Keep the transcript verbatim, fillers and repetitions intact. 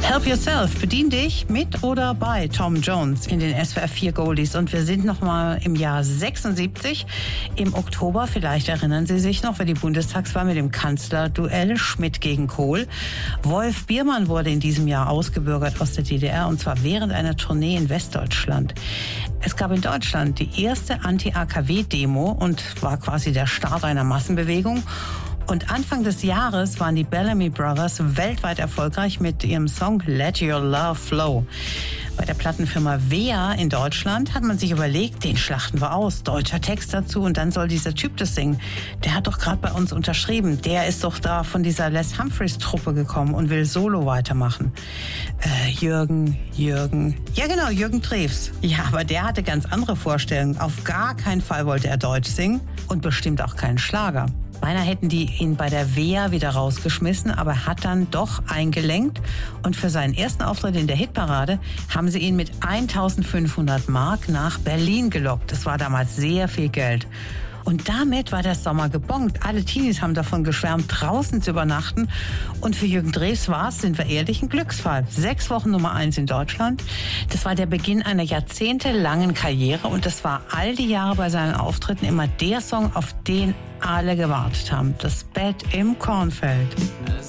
Help Yourself, bedien dich mit oder bei Tom Jones in den S W R vier Goldies. Und wir sind noch mal im Jahr sechsundsiebzig. Im Oktober, vielleicht erinnern Sie sich noch, war die Bundestagswahl mit dem Kanzlerduell Schmidt gegen Kohl. Wolf Biermann wurde in diesem Jahr ausgebürgert aus der D D R, und zwar während einer Tournee in Westdeutschland. Es gab in Deutschland die erste Anti-A K W-Demo und war quasi der Start einer Massenbewegung. Und Anfang des Jahres waren die Bellamy Brothers weltweit erfolgreich mit ihrem Song Let Your Love Flow. Bei der Plattenfirma W E A in Deutschland hat man sich überlegt, den schlachten wir aus, deutscher Text dazu, und dann soll dieser Typ das singen. Der hat doch gerade bei uns unterschrieben. Der ist doch da von dieser Les Humphreys Truppe gekommen und will solo weitermachen. Äh, Jürgen, Jürgen, ja genau, Jürgen Drews. Ja, aber der hatte ganz andere Vorstellungen. Auf gar keinen Fall wollte er Deutsch singen und bestimmt auch keinen Schlager. Beinahe hätten die ihn bei der W E A wieder rausgeschmissen, aber er hat dann doch eingelenkt. Und für seinen ersten Auftritt in der Hitparade haben sie ihn mit eintausendfünfhundert Mark nach Berlin gelockt. Das war damals sehr viel Geld. Und damit war der Sommer gebongt. Alle Teenies haben davon geschwärmt, draußen zu übernachten. Und für Jürgen Drews war es, sind wir ehrlich, ein Glücksfall. Sechs Wochen Nummer eins in Deutschland. Das war der Beginn einer jahrzehntelangen Karriere. Und das war all die Jahre bei seinen Auftritten immer der Song, auf den alle gewartet haben. Das Bett im Kornfeld.